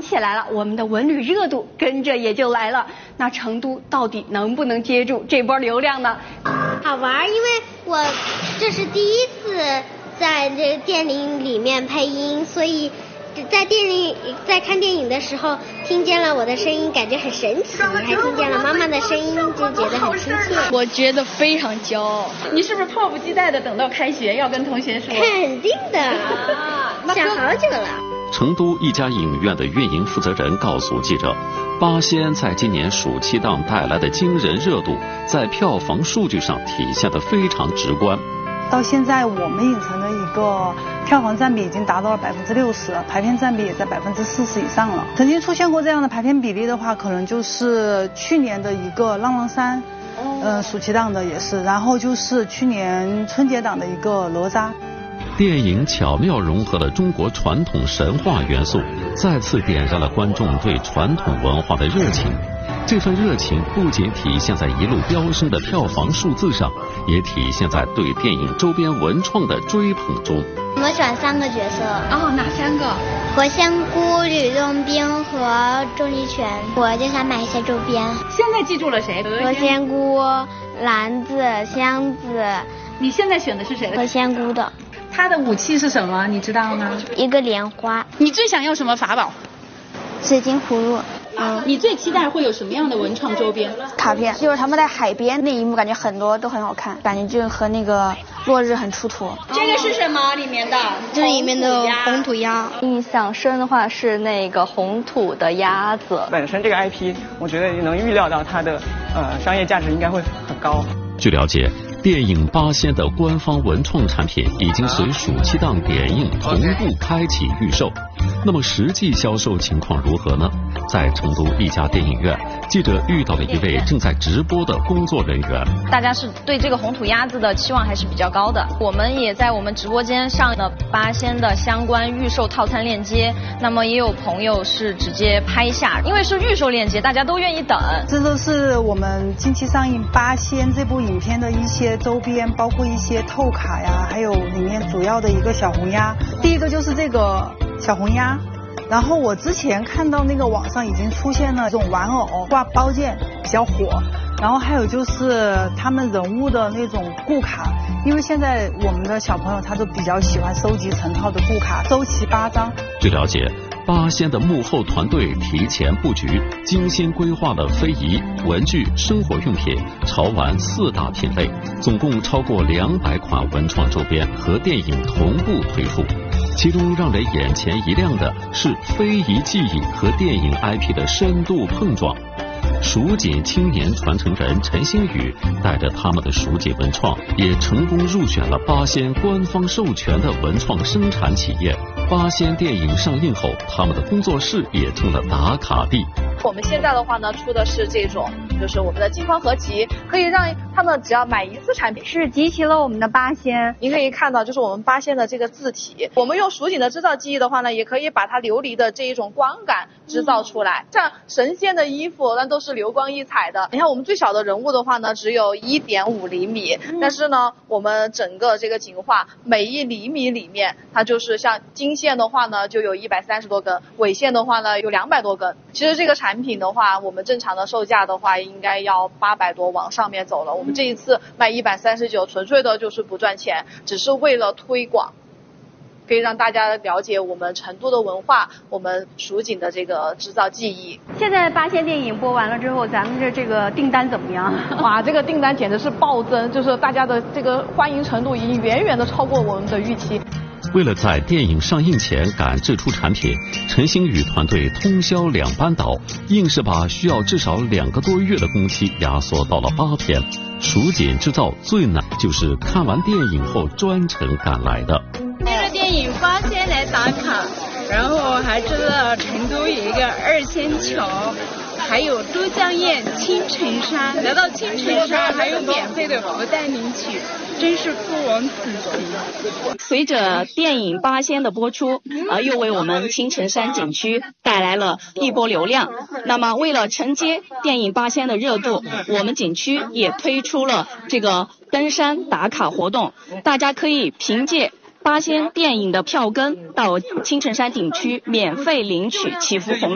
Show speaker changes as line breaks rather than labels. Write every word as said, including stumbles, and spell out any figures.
起来了，我们的文旅热度跟着也就来了。那成都到底能不能接住这波流量呢？
好玩，因为我这是第一次在这个电影里面配音，所以在电影在看电影的时候听见了我的声音，感觉很神奇，还听见了妈妈的声音，就觉得很亲切。
我觉得非常骄傲。
你是不是迫不及待的等到开学要跟同学说？
肯定的，啊、想好久了。
成都一家影院的运营负责人告诉记者，八仙在今年暑期档带来的惊人热度，在票房数据上体现得非常直观。
到现在我们影城的一个票房占比已经达到了百分之六十，排片占比也在百分之四十以上了。曾经出现过这样的排片比例的话，可能就是去年的一个《浪浪三》，呃，暑期档的也是，然后就是去年春节档的一个哪吒。
电影巧妙融合了中国传统神话元素，再次点燃了观众对传统文化的热情。这份热情不仅体现在一路飙升的票房数字上，也体现在对电影周边文创的追捧中。
我选三个角色。
哦，哪三个？
何仙姑、吕洞宾和钟离权。我就想买一些周边。
现在记住了谁？
何仙姑、篮子、箱子。
你现在选的是谁的？
何仙姑的。
他的武器是什么？你知道吗？
一个莲花。
你最想要什么法宝？
水晶葫芦。
嗯，你最期待会有什么样的文创周边？
卡片，就是他们在海边那一幕，感觉很多都很好看，感觉就和那个落日很出土。
这个是什么里面的？
这里面的红土鸭。
印象深的话是那个红土的鸭子。
本身这个 I P， 我觉得能预料到它的呃商业价值应该会很高。
据了解，电影《八仙》的官方文创产品已经随暑期档点映同步开启预售。那么实际销售情况如何呢？在成都一家电影院，记者遇到了一位正在直播的工作人员。
大家是对这个红土鸭子的期望还是比较高的。我们也在我们直播间上了八仙的相关预售套餐链接，那么也有朋友是直接拍下，因为是预售链接，大家都愿意等。
这都是我们近期上映《八仙》这部影片的一些周边，包括一些透卡呀，还有里面主要的一个小红鸭。第一个就是这个小红鸭。然后我之前看到那个网上已经出现了这种玩偶挂包件比较火，然后还有就是他们人物的那种固卡，因为现在我们的小朋友他都比较喜欢收集成套的固卡，周齐八张。
据了解，八仙的幕后团队提前布局，精心规划了非遗、文具、生活用品、潮玩四大品类，总共超过两百款文创周边和电影同步推出。其中让人眼前一亮的是非遗技艺和电影 I P 的深度碰撞。蜀锦青年传承人陈星宇带着他们的蜀锦文创，也成功入选了八仙官方授权的文创生产企业。八仙电影上映后，他们的工作室也成了打卡地。
我们现在的话呢，出的是这种，就是我们的金方合集，可以让他们只要买一次产品，
是集齐了我们的八仙。
您可以看到，就是我们八仙的这个字体，我们用蜀锦的制造技艺的话呢，也可以把它琉璃的这一种光感制造出来。嗯、像神仙的衣服，那都是流光溢彩的。你看我们最小的人物的话呢，只有一点五厘米，嗯、但是呢，我们整个这个锦画每一厘米里面，它就是像金线的话呢，就有一百三十多根，纬线的话呢，有两百多根。其实这个产品的话，我们正常的售价的话，应该要八百多往上面走了。我们这一次卖一百三十九，纯粹的就是不赚钱，只是为了推广，可以让大家了解我们成都的文化，我们蜀锦的这个制造技艺。
现在八仙电影播完了之后，咱们的这个订单怎么样？
哇，这个订单简直是暴增，就是大家的这个欢迎程度已经远远的超过我们的预期。
为了在电影上映前赶制出产品，陈星宇团队通宵两班倒，硬是把需要至少两个多月的工期压缩到了八天。蜀锦制造最难就是看完电影后专程赶来的。
为了电影八仙来打卡，然后还知道成都有一个二仙桥，还有都江堰、青城山，来到青城山还有免费的福袋领取，真是不枉此行。
随着电影八仙的播出，呃，又为我们青城山景区带来了一波流量。那么，为了承接电影八仙的热度，我们景区也推出了这个登山打卡活动，大家可以凭借八仙电影的票根到青城山景区免费领取祈福红。